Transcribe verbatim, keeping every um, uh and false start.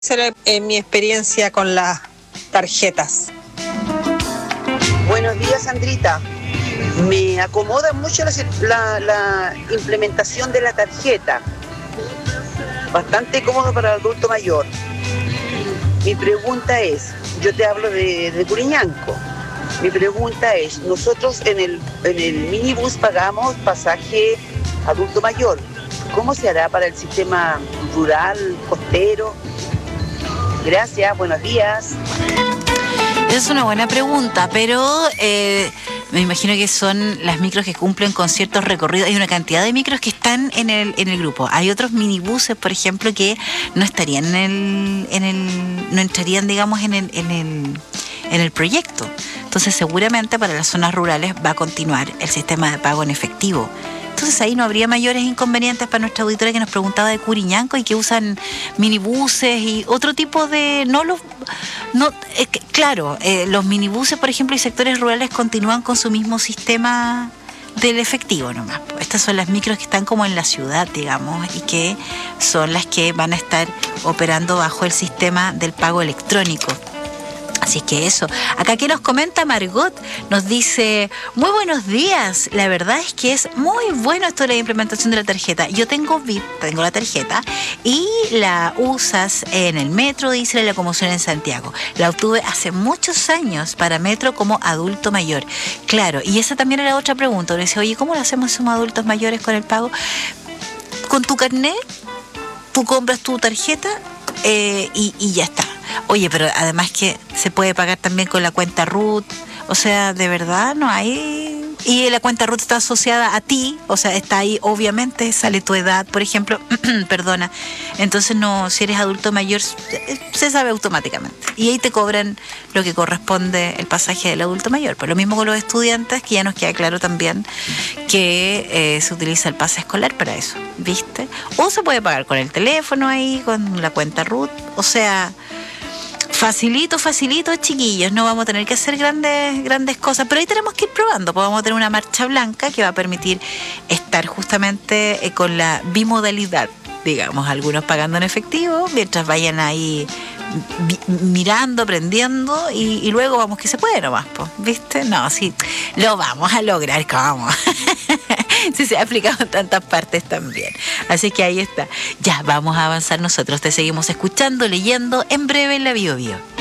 Será en mi experiencia con las tarjetas. Buenos días, Sandrita. Me acomoda mucho la, la, la implementación de la tarjeta. Bastante cómodo para el adulto mayor. Mi pregunta es, yo te hablo de, de Curiñanco. Mi pregunta es, nosotros en el, en el minibús pagamos pasaje adulto mayor. ¿Cómo se hará para el sistema rural, costero? Gracias, buenos días. Es una buena pregunta, pero eh, me imagino que son las micros que cumplen con ciertos recorridos. Hay una cantidad de micros que están en el en el grupo. Hay otros minibuses, por ejemplo, que no estarían en el, en el no entrarían, digamos, en el, en el en el proyecto. Entonces, seguramente para las zonas rurales va a continuar el sistema de pago en efectivo. Entonces ahí no habría mayores inconvenientes para nuestra auditora que nos preguntaba de Curiñanco y que usan minibuses y otro tipo de... no los no eh, Claro, eh, los minibuses, por ejemplo, y sectores rurales continúan con su mismo sistema del efectivo nomás. Estas son las micros que están como en la ciudad, digamos, y que son las que van a estar operando bajo el sistema del pago electrónico. Así es que eso. Acá que nos comenta Margot, nos dice, muy buenos días, la verdad es que es muy bueno esto de la implementación de la tarjeta. Yo tengo V I P, tengo la tarjeta y la usas en el metro, dice la locomoción en Santiago. La obtuve hace muchos años para metro como adulto mayor. Claro, y esa también era otra pregunta. Uno dice, oye, ¿cómo lo hacemos si somos adultos mayores con el pago? Con tu carnet, tú compras tu tarjeta eh, y, y ya está. Oye, pero además que se puede pagar también con la cuenta R U T, o sea, de verdad no hay... Y la cuenta R U T está asociada a ti, o sea, está ahí, obviamente, sale tu edad, por ejemplo, perdona, entonces no, si eres adulto mayor, se sabe automáticamente. Y ahí te cobran lo que corresponde el pasaje del adulto mayor. Pues lo mismo con los estudiantes, que ya nos queda claro también que eh, se utiliza el pase escolar para eso, ¿viste? O se puede pagar con el teléfono ahí, con la cuenta R U T, o sea... Facilito, facilito, chiquillos. No vamos a tener que hacer grandes, grandes cosas, pero ahí tenemos que ir probando. Pues vamos a tener una marcha blanca que va a permitir estar justamente eh, con la bimodalidad, digamos, algunos pagando en efectivo, mientras vayan ahí vi- mirando, aprendiendo, y, y luego vamos que se puede nomás, pues, ¿viste? No, sí, lo vamos a lograr, ¿cómo? Sí, se ha aplicado en tantas partes también. Así que ahí está. Ya, vamos a avanzar nosotros. Te seguimos escuchando, leyendo en breve en la Bio Bio.